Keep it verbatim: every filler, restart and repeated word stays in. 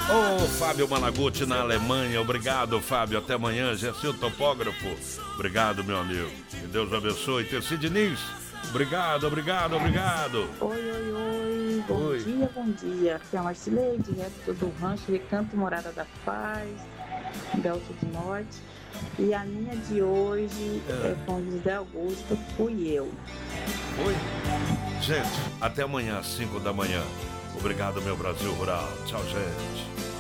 Ô, oh, Fábio Malaguti na Alemanha. Obrigado, Fábio. Até amanhã. Gersil Topógrafo. Obrigado, meu amigo. Que Deus abençoe. Terci Diniz. Obrigado, obrigado, obrigado. Oi, oi, oi. Bom oi. dia, bom dia. Aqui é a Marcilei, direto do Rancho Recanto Morada da Paz, Delta do Norte. E a minha de hoje é, é com José Augusto, fui eu. Oi. Gente, até amanhã às cinco da manhã. Obrigado, meu Brasil Rural. Tchau, gente.